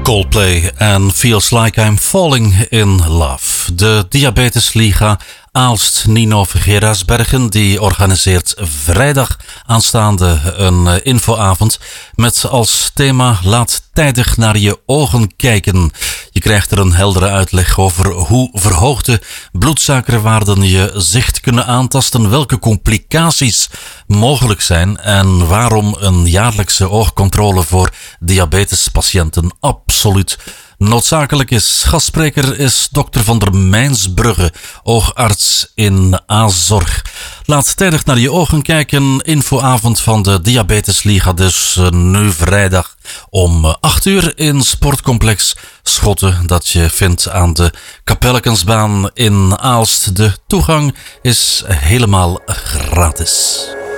Coldplay en Feels Like I'm Falling in Love. De Diabetesliga Aalst Nino Gerasbergen die organiseert vrijdag aanstaande een infoavond met als thema laat tijdig naar je ogen kijken. Je krijgt er een heldere uitleg over hoe verhoogde bloedsuikerwaarden je zicht kunnen aantasten, welke complicaties mogelijk zijn en waarom een jaarlijkse oogcontrole voor diabetespatiënten absoluut noodzakelijk is. Gastspreker is dokter Van der Mijnsbrugge, oogarts in A-zorg. Laat tijdig naar je ogen kijken. Infoavond van de Diabetesliga dus nu vrijdag om 8 uur in Sportcomplex Schotten. Dat je vindt aan de Kapellekensbaan in Aalst. De toegang is helemaal gratis.